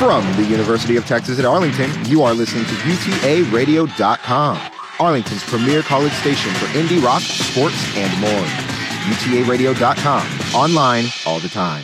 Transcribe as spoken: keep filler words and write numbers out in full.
From the University of Texas at Arlington, you are listening to U T A radio dot com, Arlington's premier college station for indie rock, sports, and more. U T A radio dot com, online all the time.